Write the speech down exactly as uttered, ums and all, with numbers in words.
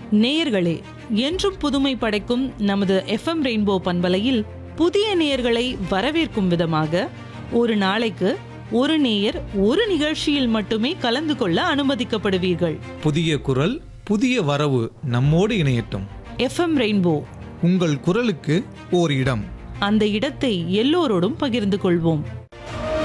நேயர்களே, என்றும் புதுமை படைக்கும் நமது எஃப்எம் ரெயின்போ பண்பலையில் புதிய நேயர்களை வரவேற்கும் விதமாக ஒரு நாளைக்கு ஒரு நேயர் ஒரு நிகழ்ச்சியில் மட்டுமே கலந்து கொள்ள அனுமதிக்கப்படுவீர்கள். புதிய குரல், புதிய வரவு நம்மோடு இணையட்டும். எஃப்எம் ரெயின்போ, உங்கள் குரலுக்கு ஓர் இடம். அந்த இடத்தை எல்லோரோடும் பகிர்ந்து கொள்வோம்.